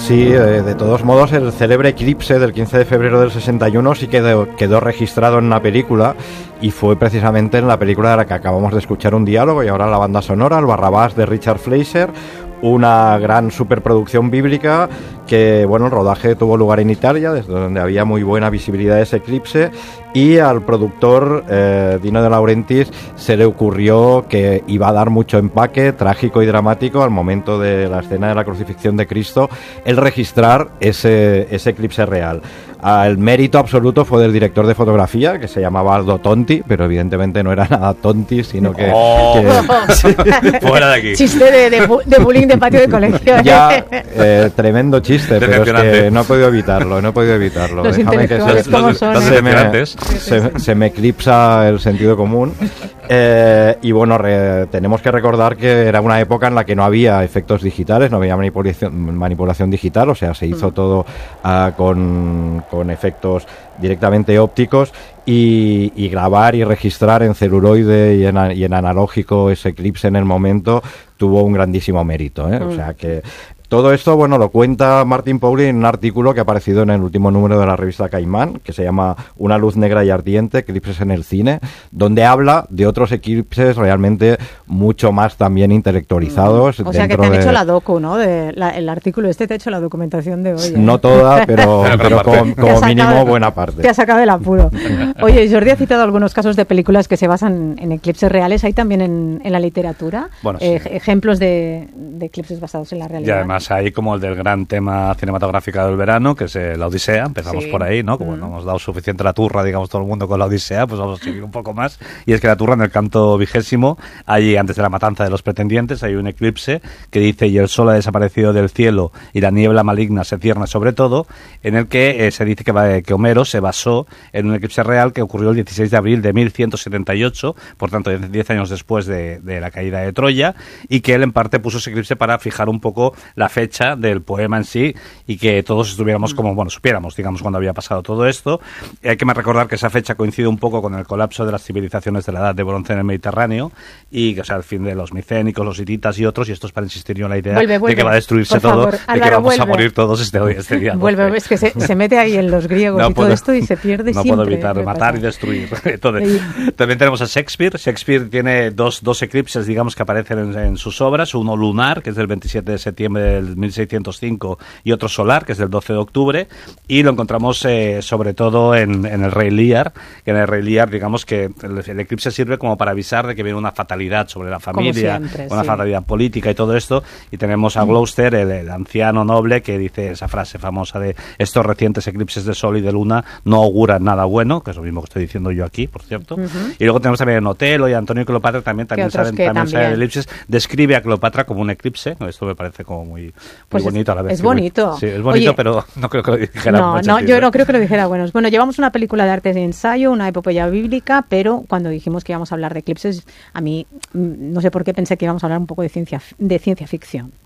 Sí, de todos modos, el célebre eclipse del 15 de febrero del 61 sí quedó registrado en una película, y fue precisamente en la película de la que acabamos de escuchar un diálogo, y ahora la banda sonora, el Barrabás de Richard Fleischer, una gran superproducción bíblica que, bueno, el rodaje tuvo lugar en Italia, desde donde había muy buena visibilidad de ese eclipse, y al productor Dino De Laurentiis se le ocurrió que iba a dar mucho empaque trágico y dramático al momento de la escena de la crucifixión de Cristo, el registrar ese eclipse real. El mérito absoluto fue del director de fotografía, que se llamaba Aldo Tonti, pero evidentemente no era nada Tonti, sino que... Fuera de aquí. Chiste de bullying de patio de colegio. Ya, tremendo chiste, pero es que no he podido evitarlo. Los intelectuales como son. Se me eclipsa el sentido común. Y bueno, tenemos que recordar que era una época en la que no había efectos digitales, no había manipulación digital, o sea, se hizo todo con efectos directamente ópticos, y grabar y registrar en celuloide y en analógico ese eclipse en el momento tuvo un grandísimo mérito, ¿eh? O sea que todo esto, bueno, lo cuenta Martin Pauli en un artículo que ha aparecido en el último número de la revista Caimán, que se llama Una luz negra y ardiente, eclipses en el cine, donde habla de otros eclipses realmente mucho más también intelectualizados. O sea que te han hecho la docu, ¿no? El artículo te ha hecho la documentación de hoy. No toda, pero como mínimo buena parte. Te ha sacado del apuro. Oye, Jordi ha citado algunos casos de películas que se basan en eclipses reales. ¿Hay también en la literatura ejemplos de eclipses basados en la realidad? Y además hay como el del gran tema cinematográfico del verano, que es la Odisea. Empezamos por ahí, ¿no? Como no hemos dado suficiente la turra, digamos, todo el mundo con la Odisea, pues vamos a seguir un poco más. Y es que la turra, en el canto 20, allí antes de la matanza de los pretendientes, hay un eclipse que dice: y el sol ha desaparecido del cielo y la niebla maligna se cierne sobre todo, en el que se dice que Homero se basó en un eclipse real que ocurrió el 16 de abril de 1178, por tanto 10 años después de la caída de Troya, y que él en parte puso ese eclipse para fijar un poco la fecha del poema en sí, y que todos estuviéramos supiéramos, digamos, cuando había pasado todo esto. Hay que recordar que esa fecha coincide un poco con el colapso de las civilizaciones de la Edad de Bronce en el Mediterráneo, y, o sea, el fin de los micénicos, los hititas y otros, y esto es para insistir yo en la idea de que va a destruirse todo, de que vamos a morir todos este día. Vuelve, es que se mete ahí en los griegos todo esto y se pierde siempre. No puedo evitar matar y destruir. Entonces, también tenemos a Shakespeare. Shakespeare tiene dos eclipses, digamos, que aparecen en sus obras, uno lunar, que es del 27 de septiembre del 1605, y otro solar, que es del 12 de octubre, y lo encontramos sobre todo en el Rey Lear, que en el Rey Lear, digamos que el eclipse sirve como para avisar de que viene una fatalidad sobre la familia, una fatalidad política y todo esto, y tenemos a Gloucester, el anciano noble, que dice esa frase famosa de: estos recientes eclipses de sol y de luna no auguran nada bueno, que es lo mismo que estoy diciendo yo aquí, por cierto. Y luego tenemos también a Otelo y a Antonio y Cleopatra, también salen eclipses. Describe a Cleopatra como un eclipse, esto me parece como muy bonito a la vez. Es bonito. Sí, es bonito. Oye, pero no creo que lo dijera. Yo no creo que lo dijera. Bueno, llevamos una película de arte de ensayo, una epopeya bíblica, pero cuando dijimos que íbamos a hablar de eclipses, a mí no sé por qué pensé que íbamos a hablar un poco de ciencia ficción.